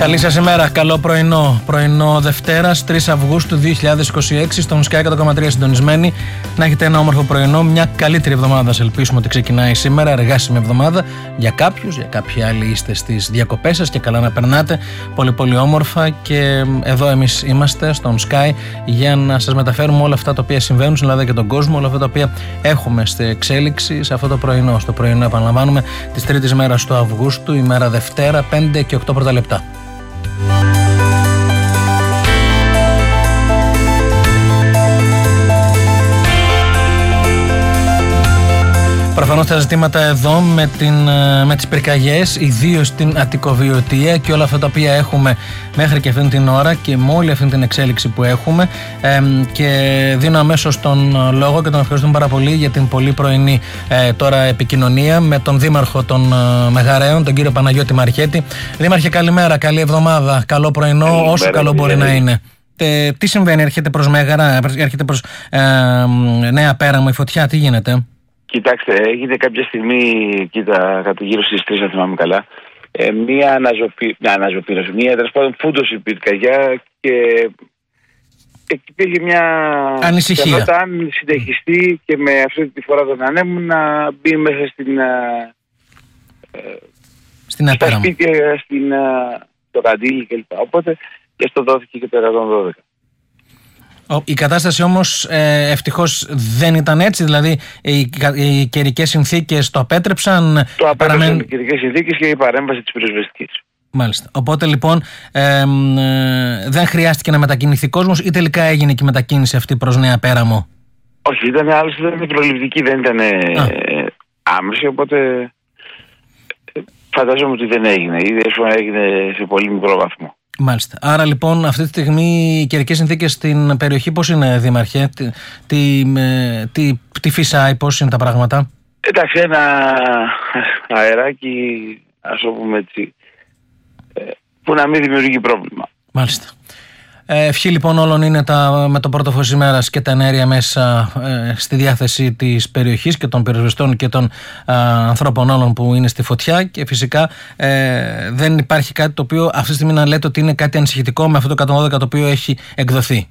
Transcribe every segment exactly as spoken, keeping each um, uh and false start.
Καλή σας ημέρα, καλό πρωινό. Πρωινό Δευτέρας, τρεις Αυγούστου δύο χιλιάδες είκοσι έξι, στον Sky εκατό κόμμα τρία συντονισμένοι. Να έχετε ένα όμορφο πρωινό, μια καλύτερη εβδομάδα. Σε ελπίσουμε ότι ξεκινάει σήμερα, εργάσιμη εβδομάδα για κάποιους, για κάποιοι άλλοι είστε στις διακοπές σας και καλά να περνάτε. Πολύ πολύ όμορφα, και εδώ εμείς είμαστε στον Sky για να σας μεταφέρουμε όλα αυτά τα οποία συμβαίνουν στην Ελλάδα και τον κόσμο, όλα αυτά τα οποία έχουμε στη εξέλιξη σε αυτό το πρωινό. Στο πρωινό, επαναλαμβάνουμε, της τρίτης μέρας του Αυγούστου, ημέρα Δευτέρα, πέντε και οκτώ πρώτα λεπτά. Προφανώς τα ζητήματα εδώ με, την, με τις πυρκαγιές, ιδίως στην Αττικοβιωτία και όλα αυτά τα οποία έχουμε μέχρι και αυτήν την ώρα και με όλη αυτή την εξέλιξη που έχουμε, ε, και δίνω αμέσως τον λόγο και τον ευχαριστούμε πάρα πολύ για την πολύ πρωινή ε, τώρα επικοινωνία με τον Δήμαρχο των ε, Μεγαρέων, τον κύριο Παναγιώτη Μαρχέτη. Δήμαρχε, καλημέρα, καλή εβδομάδα, καλό πρωινό, καλή όσο μέρα, καλό μπορεί να είναι. Ε, τι συμβαίνει, έρχεται προς Μέγαρα, έρχεται προς ε, Νέα Πέραμο η φωτιά, τι γίνεται? Κοιτάξτε, έγινε κάποια στιγμή, κοίτα, κάτω γύρω στις τρεις, αν θυμάμαι καλά, ε, μία αναζωπή, μια αναζωπήρωση, μία τέλος πάντων φούντωση πυρκαγιά, και υπήρχε μια ανησυχία. Πιθανότητα, αν συνεχιστεί και με αυτή τη φορά των ανέμων, να μπει μέσα στην, ε, στην στα σπίτια, στην, το καντήλι κλπ. Οπότε και στο δόθηκε και το εκατόν δώδεκα. Η κατάσταση όμως ε, ευτυχώς δεν ήταν έτσι, δηλαδή οι, οι καιρικές συνθήκες το απέτρεψαν. Το απέτρεψαν παραμέν... οι καιρικές συνθήκες και η παρέμβαση της πυροσβεστικής. Μάλιστα. Οπότε λοιπόν ε, ε, δεν χρειάστηκε να μετακινηθεί κόσμος, ή τελικά έγινε και η μετακίνηση αυτή προς Νέα Πέραμο? Όχι, ήταν άλλωστε δεν ήταν προληπτική, δεν ήταν ε, άμεση, οπότε φαντάζομαι ότι δεν έγινε, ή έγινε σε πολύ μικρό βαθμό. Μάλιστα. Άρα λοιπόν αυτή τη στιγμή οι καιρικές συνθήκες στην περιοχή πώς είναι, Δήμαρχε? Τι, τι, τι, τι φυσάει, πώς είναι τα πράγματα? Εντάξει, ένα αεράκι, ας το πούμε έτσι, που να μην δημιουργεί πρόβλημα. Μάλιστα. Ευχή λοιπόν όλων είναι τα, με το πρώτο φως ημέρας και τα ενέργεια μέσα ε, στη διάθεση της περιοχής και των πυροσβεστών και των ε, ανθρώπων όλων που είναι στη φωτιά, και φυσικά ε, δεν υπάρχει κάτι το οποίο αυτή τη στιγμή να λέτε ότι είναι κάτι ανησυχητικό με αυτό το εκατόν δώδεκα το οποίο έχει εκδοθεί.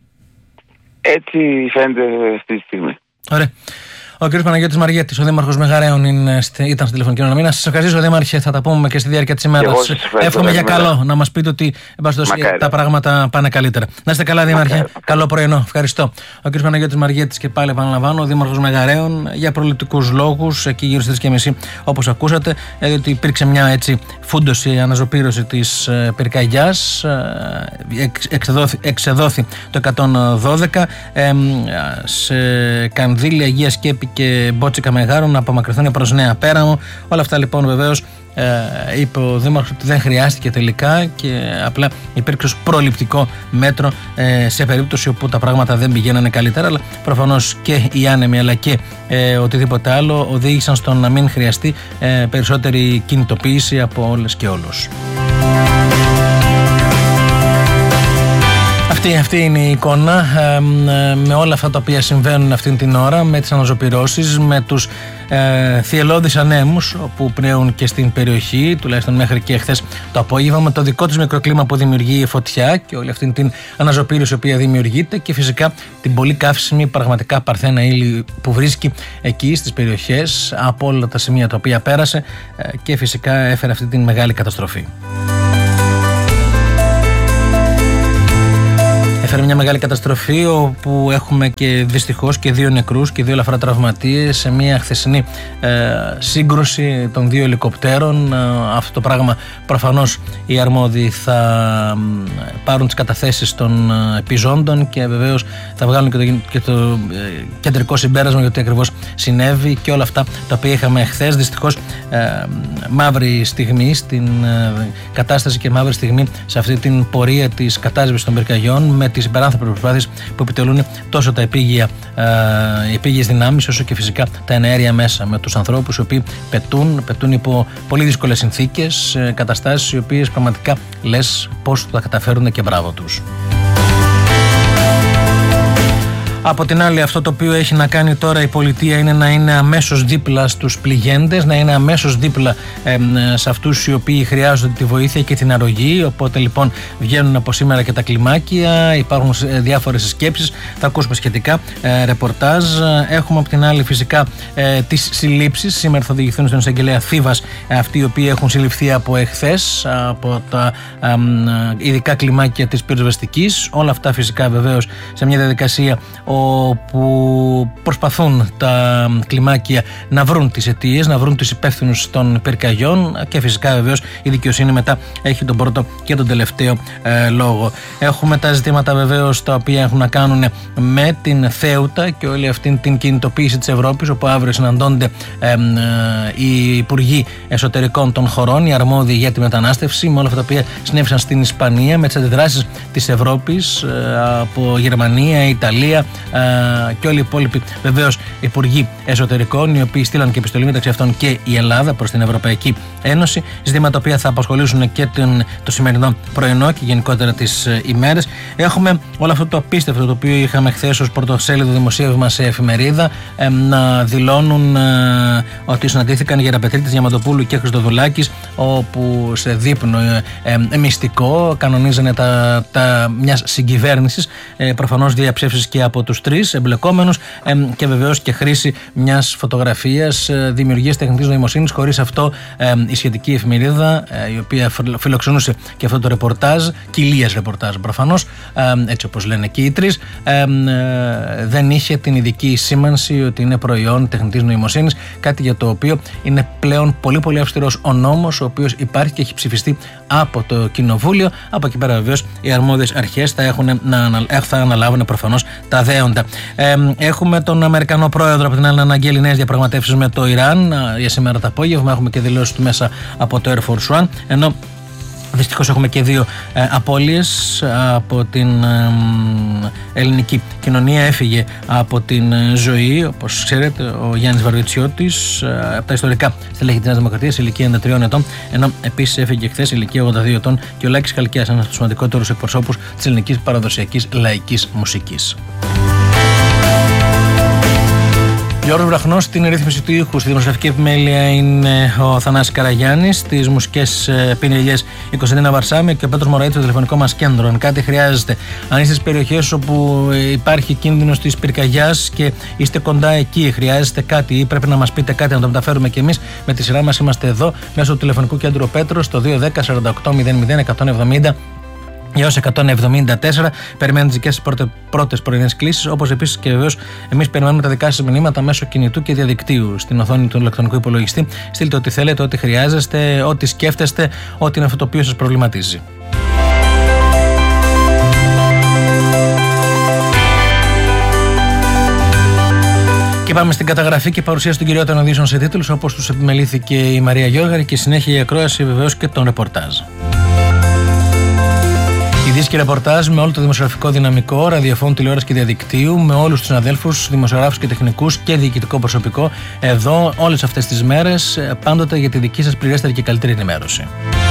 Έτσι φαίνεται αυτή τη στιγμή. Ωραία. Ο κ. Παναγιώτης Μαργέτης, ο Δήμαρχος Μεγαρέων, είναι, ήταν στη τηλεφωνική γραμμή. Να σας ευχαριστήσω, Δήμαρχε, θα τα πούμε και στη διάρκεια της ημέρας. Εύχομαι για καλό, να μας πείτε ότι τα πράγματα πάνε καλύτερα. Να είστε καλά, Δήμαρχε. Μακάρι. Καλό πρωινό. Ευχαριστώ. Ο κ. Παναγιώτης Μαργέτης, και πάλι επαναλαμβάνω, ο Δήμαρχος Μεγαρέων, για προληπτικούς λόγους, εκεί γύρω στις τρεις και μισή, όπως ακούσατε, διότι υπήρξε μια έτσι φούντωση, αναζωπήρωση της πυρκαγιάς. Εξεδόθη, εξεδόθη το εκατόν δώδεκα ε, σε Κανδύλη, Αγία Σκέπη και Μπότσικα Μεγάρου να απομακρυνθούν προς Νέα Πέραμο. Όλα αυτά λοιπόν βεβαίως ε, είπε ο Δήμαρχος ότι δεν χρειάστηκε τελικά, και απλά υπήρξε ως προληπτικό μέτρο ε, σε περίπτωση όπου τα πράγματα δεν πηγαίνανε καλύτερα, αλλά προφανώς και οι άνεμοι αλλά και ε, οτιδήποτε άλλο οδήγησαν στο να μην χρειαστεί ε, περισσότερη κινητοποίηση από όλες και όλους. Αυτή, αυτή είναι η εικόνα ε, με όλα αυτά τα οποία συμβαίνουν αυτήν την ώρα, με τις αναζωπυρώσεις, με τους ε, θυελλώδεις ανέμους που πνέουν και στην περιοχή, τουλάχιστον μέχρι και χθες το απόγευμα, με το δικό της μικροκλίμα που δημιουργεί η φωτιά και όλη αυτή την αναζωπήρωση η οποία δημιουργείται, και φυσικά την πολύ καύσιμη πραγματικά παρθένα ύλη που βρίσκει εκεί στις περιοχές από όλα τα σημεία τα οποία πέρασε, ε, και φυσικά έφερε αυτή την μεγάλη καταστροφή. Έφερε μια μεγάλη καταστροφή όπου έχουμε και δυστυχώς και δύο νεκρούς και δύο ελαφρά τραυματίες σε μια χθεσινή ε, σύγκρουση των δύο ελικοπτέρων. Ε, αυτό το πράγμα προφανώς οι αρμόδιοι θα ε, πάρουν τις καταθέσεις των ε, επιζώντων και βεβαίως θα βγάλουν και το, και το ε, κεντρικό συμπέρασμα για το τι ακριβώς συνέβη, και όλα αυτά τα οποία είχαμε χθες. Δυστυχώς ε, μαύρη στιγμή στην ε, κατάσταση και μαύρη στιγμή σε αυτή την πορεία της κατάσβεσης των πυρκαγιών, με τις υπεράνθρωπες προσπάθειες που επιτελούν τόσο τα επίγεια, ε, οι επίγειες δυνάμεις, όσο και φυσικά τα εναέρια μέσα, με τους ανθρώπους οι οποίοι πετούν, πετούν υπό πολύ δύσκολες συνθήκες, ε, καταστάσεις οι οποίες πραγματικά λες πώς θα καταφέρουν, και μπράβο τους. Από την άλλη, αυτό το οποίο έχει να κάνει τώρα η πολιτεία είναι να είναι αμέσως δίπλα στους πληγέντες, να είναι αμέσως δίπλα ε, σε αυτούς οι οποίοι χρειάζονται τη βοήθεια και την αρρωγή. Οπότε λοιπόν βγαίνουν από σήμερα και τα κλιμάκια, υπάρχουν διάφορες σκέψεις, θα ακούσουμε σχετικά ε, ρεπορτάζ. Έχουμε από την άλλη φυσικά ε, τις συλλήψεις. Σήμερα θα οδηγηθούν στον εισαγγελέα Θήβας ε, αυτοί οι οποίοι έχουν συλληφθεί από εχθές, από τα ε, ε, ειδικά κλιμάκια της πυροσβεστικής. Όλα αυτά φυσικά βεβαίως σε μια διαδικασία όπου προσπαθούν τα κλιμάκια να βρουν τις αιτίες, να βρουν τους υπεύθυνους των πυρκαγιών και φυσικά βεβαίως η δικαιοσύνη μετά έχει τον πρώτο και τον τελευταίο ε, λόγο. Έχουμε τα ζητήματα βεβαίως τα οποία έχουν να κάνουν με την Θέουτα και όλη αυτή την κινητοποίηση της Ευρώπης, όπου αύριο συναντώνται ε, ε, οι υπουργοί εσωτερικών των χωρών, οι αρμόδιοι για τη μετανάστευση, με όλα αυτά τα οποία συνέβησαν στην Ισπανία, με τις αντιδράσεις της Ευρώπης ε, από Γερμανία, Ιταλία ε, και όλοι οι υπόλοιποι βεβαίως υπουργοί εσωτερικών, οι οποίοι στείλαν και επιστολή μεταξύ αυτών και η Ελλάδα προς την Ευρωπαϊκή Ένωση. Ζητήματα τα οποία θα απασχολήσουν και τον, το σημερινό πρωινό και γενικότερα τις ε, ημέρες. Έχουμε όλο αυτό το απίστευτο το οποίο είχαμε χθες ως πρωτοσέλιδο δημοσίευμα σε εφημερίδα, ε, να δηλώνουν ε, ότι συναντήθηκαν οι Γεραπετρίτης Διαμαντοπούλου και Χριστοδουλάκης, όπου σε δείπνο ε, ε, μυστικό κανονίζανε τα, τα μιας συγκυβέρνησης, ε, προφανώς διαψεύσεις και από τους τρεις εμπλεκόμενους ε, και βεβαίως και χρήση μιας φωτογραφίας ε, δημιουργίας τεχνητής νοημοσύνης. Χωρίς αυτό ε, η σχετική εφημερίδα, ε, η οποία φιλοξενούσε και αυτό το ρεπορτάζ, κοιλίας ρεπορτάζ προφανώς, ε, έτσι όπως λένε και οι τρεις, ε, ε, δεν είχε την ειδική σήμανση ότι είναι προϊόν τεχνητής νοημοσύνης, κάτι για το οποίο είναι πλέον πολύ πολύ αυστηρός ο νόμος, ο οποίος υπάρχει και έχει ψηφιστεί από το Κοινοβούλιο. Από εκεί πέρα βεβαίως οι αρμόδιες αρχές θα, έχουν, να, θα αναλάβουν προφανώς τα δέοντα. Ε, έχουμε τον Αμερικανό πρόεδρο από την άλλη να αναγγέλει νέες διαπραγματεύσεις με το Ιράν για σήμερα το απόγευμα. Έχουμε και δηλώσεις του μέσα από το Air Force One, ενώ δυστυχώς έχουμε και δύο ε, απώλειες από την ε, ελληνική κοινωνία. Έφυγε από την ε, ζωή, όπως ξέρετε, ο Γιάννης Βαρβιτσιώτης, ε, από τα ιστορικά στελέχη της Νέας Δημοκρατίας, ηλικία ενενήντα τριών ετών, ενώ επίσης έφυγε χθες ηλικία ογδόντα δύο ετών και ο Λάκης Χαλκιάς, ένας από τους σημαντικότερους εκπροσώπους της ελληνικής παραδοσιακής λαϊκής μουσικής. Γιώργος Βραχνός στην ρύθμιση του ήχου. Στη δημοσιογραφική επιμέλεια είναι ο Θανάσης Καραγιάννης. Στις μουσικές πινελιές η Κωνσταντίνα Βαρσάμι και ο Πέτρος Μωραήτης στο τηλεφωνικό μας κέντρο. Αν κάτι χρειάζεστε, αν είστε στις περιοχές όπου υπάρχει κίνδυνος της πυρκαγιάς και είστε κοντά εκεί, χρειάζεστε κάτι ή πρέπει να μας πείτε κάτι να το μεταφέρουμε και εμείς, με τη σειρά μας είμαστε εδώ μέσω του τηλεφωνικού κέντρου Πέτρος στο δύο ένα μηδέν σαράντα οκτώ μηδέν μηδέν εκατόν εβδομήντα έως εκατόν εβδομήντα τέσσερα. Περιμένουμε τις δικές σας πρώτες πρωινές κλήσεις, όπως επίσης και βεβαίως εμείς περιμένουμε τα δικά σας μηνύματα μέσω κινητού και διαδικτύου στην οθόνη του ηλεκτρονικού υπολογιστή. Στείλτε ό,τι θέλετε, ό,τι χρειάζεστε, ό,τι σκέφτεστε, ό,τι είναι αυτό το οποίο σας προβληματίζει. Και πάμε στην καταγραφή και παρουσίαση των κυριότερων ειδήσεων σε τίτλους, όπως τους επιμελήθηκε η Μαρία Γιώργαρη, και συνέχεια η ακρόαση βεβαίως και τον ρεπορτάζ. Ειδήσεις και ρεπορτάζ με όλο το δημοσιογραφικό δυναμικό, ραδιοφώνου, τηλεόραση και διαδικτύου, με όλους τους συναδέλφους, δημοσιογράφους και τεχνικούς και διοικητικό προσωπικό, εδώ όλες αυτές τις μέρες, πάντοτε για τη δική σας πληρέστερη και καλύτερη ενημέρωση.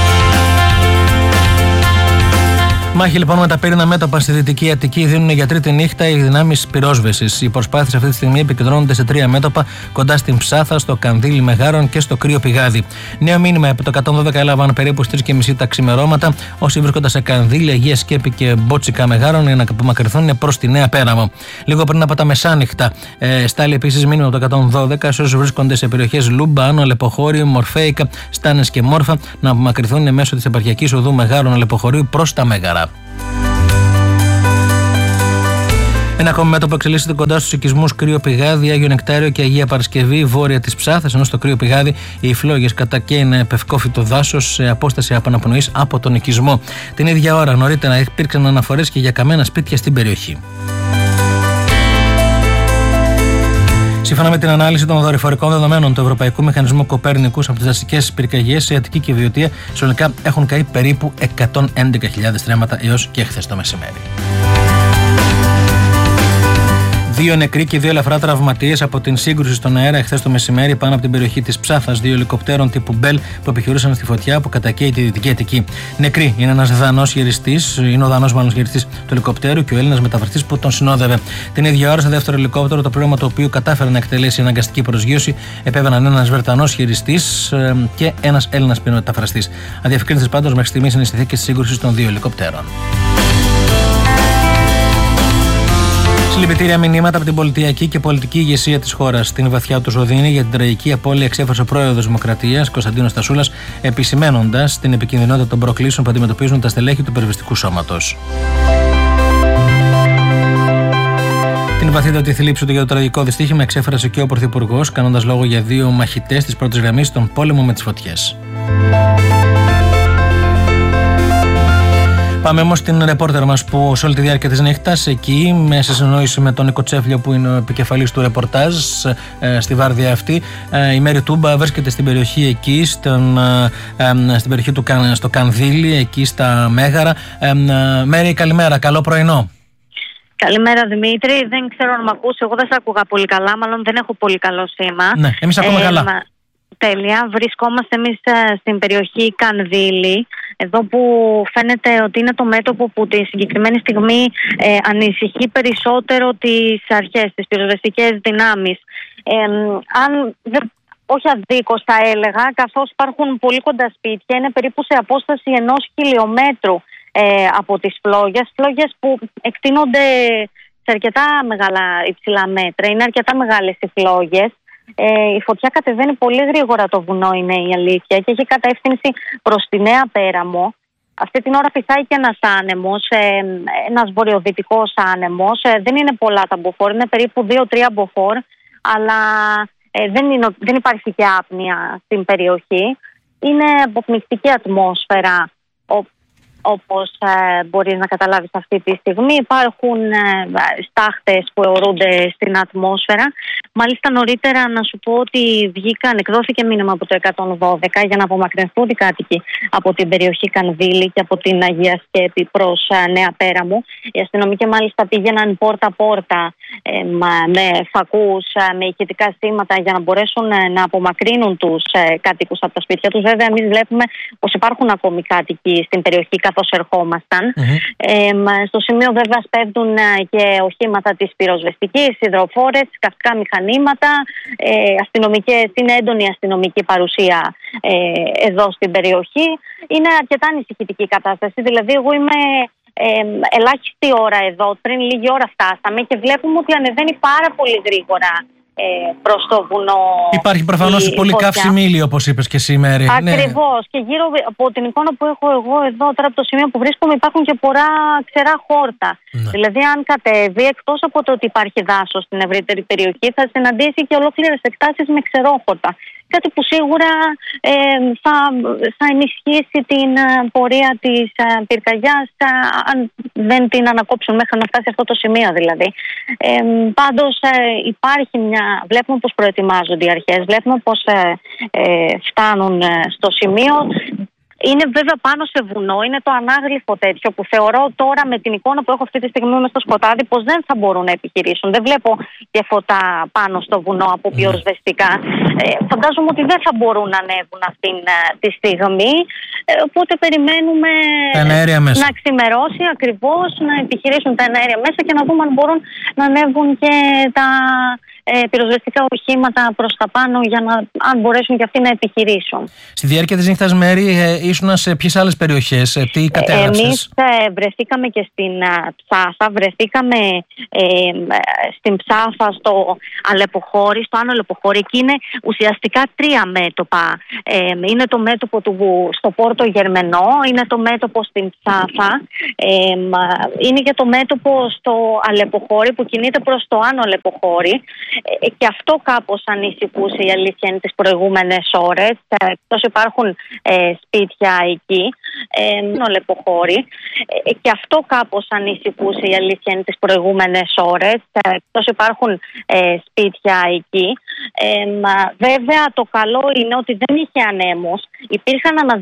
Μάχη λοιπόν με τα πύρινα μέτωπα στη Δυτική Αττική δίνουν για τρίτη νύχτα οι δυνάμεις πυρόσβεσης. Οι προσπάθειες αυτή τη στιγμή επικεντρώνονται σε τρία μέτωπα κοντά στην Ψάθα, στο Κανδύλι Μεγάρων και στο Κρύο Πηγάδι. Νέο μήνυμα από το εκατόν δώδεκα έλαβαν περίπου στις τρεις και μισή τα ξημερώματα όσοι βρίσκονται σε Κανδύλι, Αγία Σκέπη και Μπότσικα Μεγάρων για να απομακρυνθούν προς τη Νέα Πέραμο. Λίγο πριν από τα μεσάνυχτα, ε, στάλει επίσης μήνυμα από το εκατόν δώδεκα σε όσους βρίσκονται σε περιοχές Λούμπα, Άνω, Αλεποχώριο, Μορφέικα, Στάνες και Μόρφα να απομακρυνθούν μέσω της επαρχιακής οδού Μεγάρων Αλεποχωρίου προς τα Μέγαρα. Ένα ακόμη μέτωπο εξελίσσεται κοντά στους οικισμούς Κρύο Πηγάδι, Άγιο Νεκτάριο και Αγία Παρασκευή, βόρεια της Ψάθας, ενώ στο Κρύο Πηγάδι οι φλόγες κατακαίουν πευκόφυτο δάσος σε απόσταση απαναπνοής από τον οικισμό. Την ίδια ώρα νωρίτερα υπήρξαν αναφορές και για καμένα σπίτια στην περιοχή. Σύμφωνα με την ανάλυση των δορυφορικών δεδομένων του Ευρωπαϊκού Μηχανισμού Κοπέρνικους από τις δασικές πυρκαγιές σε Αττική και Βιωτία, συνολικά έχουν καεί περίπου εκατόν έντεκα χιλιάδες στρέμματα έως και χθες το μεσημέρι. Δύο νεκροί και δύο ελαφρά τραυματίες από την σύγκρουση στον αέρα εχθές το μεσημέρι πάνω από την περιοχή της Ψάφας. Δύο ελικοπτέρων τύπου Μπέλ που επιχειρούσαν στη φωτιά που κατακαίει τη Δυτική Αττική. Νεκροί είναι ένας Δανός χειριστής, είναι ο Δανός μάλλον χειριστής του ελικοπτέρου και ο Έλληνας μεταφραστής που τον συνόδευε. Την ίδια ώρα, στο δεύτερο ελικόπτερο, το πλήρωμα το οποίο κατάφερε να εκτελέσει αναγκαστική προσγείωση, επέβαιναν ένας Βρετανός χειριστής και ένας Έλληνας μεταφραστής. Αδιευκρίνητες πάντως μέχρι στιγμής είναι οι συνθήκες της σύγκρουσης των δύο ελικοπτέρων. Συλληπιτήρια μηνύματα από την πολιτιακή και πολιτική ηγεσία της χώρας. Στην βαθιά του οδύνη για την τραγική απώλεια εξέφρασε ο πρόεδρος Δημοκρατίας, Κωνσταντίνος Τασούλας, επισημαίνοντας την επικινδυνότητα των προκλήσεων που αντιμετωπίζουν τα στελέχη του Πυροσβεστικού Σώματος. Την βαθύτατη θλίψη του για το τραγικό δυστύχημα εξέφρασε και ο Πρωθυπουργός, κάνοντας λόγο για δύο μαχητές της πρώτης γραμμής στον πόλεμο με τις φωτιές. Πάμε όμως στην ρεπόρτερ μας που σε όλη τη διάρκεια της νύχτας εκεί, σε συνεννόηση με τον Νίκο Τσέφλιο που είναι ο επικεφαλής του ρεπορτάζ ε, στη βάρδια αυτή, ε, η Μέρη Τούμπα βρίσκεται στην περιοχή εκεί, στον, ε, στην περιοχή του στο Κανδύλι, εκεί στα Μέγαρα. Ε, ε, Μέρη, καλημέρα, καλό πρωινό. Καλημέρα Δημήτρη, δεν ξέρω αν με ακούσει, εγώ δεν σε άκουγα πολύ καλά, μάλλον δεν έχω πολύ καλό σήμα. Ναι, εμείς ακούμε ε, καλά. Μα, τέλεια, βρισκόμαστε εμείς στην περιοχή Κανδύλι, εδώ που φαίνεται ότι είναι το μέτωπο που τη συγκεκριμένη στιγμή ε, ανησυχεί περισσότερο τις αρχές, τις πυροσβεστικές δυνάμεις. Ε, αν δεν, όχι αδίκως θα έλεγα, καθώς υπάρχουν πολύ κοντά σπίτια, είναι περίπου σε απόσταση ενός χιλιόμετρου ε, από τις φλόγες, φλόγες που εκτείνονται σε αρκετά μεγάλα υψηλά μέτρα, είναι αρκετά μεγάλες οι φλόγες. Ε, η φωτιά κατεβαίνει πολύ γρήγορα το βουνό, είναι η αλήθεια, και έχει κατεύθυνση προς τη Νέα Πέραμο. Αυτή την ώρα φυσάει και ένας άνεμος, ε, ένας βορειοδυτικός άνεμος. Ε, δεν είναι πολλά τα μποφόρ, είναι περίπου δύο τρία μποφόρ, αλλά ε, δεν, είναι, δεν υπάρχει και άπνοια στην περιοχή. Είναι αποπνικτική ατμόσφαιρα, όπως ε, μπορείς να καταλάβεις αυτή τη στιγμή. Υπάρχουν ε, στάχτες που αιωρούνται στην ατμόσφαιρα. Μάλιστα νωρίτερα να σου πω ότι βγήκαν, εκδόθηκε μήνυμα από το εκατόν δώδεκα για να απομακρυνθούν οι κάτοικοι από την περιοχή Κανδύλι και από την Αγία Σκέπη προς ε, Νέα Πέραμο. Οι αστυνομικοί μάλιστα πήγαιναν πόρτα-πόρτα ε, με φακούς, ε, με ηχητικά σήματα για να μπορέσουν ε, να απομακρύνουν τους ε, κάτοικους από τα σπίτια τους. Βέβαια εμείς βλέπουμε πως υπάρχουν ακόμη κάτοικοι στην περιοχή καθώς ερχόμασταν. Mm-hmm. Ε, στο σημείο βέβαια σπέβδουν και οχήματα της πυροσβεστικής, υδροφόρες, καυστικά μηχανήματα, ε, αστυνομικές, είναι έντονη αστυνομική παρουσία ε, εδώ στην περιοχή. Είναι αρκετά ανησυχητική κατάσταση, δηλαδή εγώ είμαι ε, ελάχιστη ώρα εδώ, πριν λίγη ώρα φτάσαμε και βλέπουμε ότι ανεβαίνει πάρα πολύ γρήγορα Ε, προς το βουνό. Υπάρχει προφανώς η, πολύ καύσιμη ύλη, όπως είπες και σήμερα. Ακριβώς. Ναι. Και γύρω από την εικόνα που έχω εγώ εδώ, τώρα από το σημείο που βρίσκομαι, υπάρχουν και πολλά ξερά χόρτα. Ναι. Δηλαδή, αν κατέβει, εκτός από το ότι υπάρχει δάσος στην ευρύτερη περιοχή, θα συναντήσει και ολόκληρες εκτάσεις με ξερόχορτα. Κάτι που σίγουρα ε, θα, θα ενισχύσει την ε, πορεία της ε, πυρκαγιάς, ε, αν δεν την ανακόψουν μέχρι να φτάσει αυτό το σημείο δηλαδή. Ε, πάντως ε, υπάρχει μια... Βλέπουμε πως προετοιμάζονται οι αρχές, βλέπουμε πως ε, ε, φτάνουν ε, στο σημείο. Είναι βέβαια πάνω σε βουνό, είναι το ανάγλυφο τέτοιο που θεωρώ τώρα με την εικόνα που έχω αυτή τη στιγμή μες στο σκοτάδι πως δεν θα μπορούν να επιχειρήσουν. Δεν βλέπω και φωτά πάνω στο βουνό από πυροσβεστικά. Ε, φαντάζομαι ότι δεν θα μπορούν να ανέβουν αυτή τη στιγμή. Ε, οπότε περιμένουμε να ξημερώσει ακριβώς, να επιχειρήσουν τα εναέρια μέσα και να δούμε αν μπορούν να ανέβουν και τα ε, πυροσβεστικά οχήματα προς τα πάνω για να αν μπορέσουν και αυτοί να επιχειρήσουν. Στη διάρκεια της νύχτας, Μέρη, ε, ήσουν σε ποιες άλλες περιοχές, ε, τι κατέγραψες? Εμείς ε, βρεθήκαμε και στην α, Ψάφα, βρεθήκαμε ε, στην Ψάφα στο Αλεποχώρι, στο Άνω Αλεποχώρι. Εκεί είναι ουσιαστικά τρία μέτωπα. Ε, είναι το μέτωπο του, στο Πόρτο Γερμενό, είναι το μέτωπο στην Ψάφα, ε, είναι και το μέτωπο στο Αλεποχώρι που κινείται προς το Άνω Αλεποχώρι. Ε, και αυτό κάπως ανησυχούσε, η αλήθεια είναι, τις προηγούμενες ώρες. Ε, εκτός υπάρχουν ε, σπίτια εκεί, ε, Άνω Αλεποχώρι. Ε, και αυτό κάπως ανησυχούσε, η αλήθεια είναι, τις προηγούμενες ώρες. Ε, εκτός υπάρχουν ε, σπίτια εκεί. Ε, βέβαια το καλό είναι ότι δεν είχε ανέμους. Υπήρχαν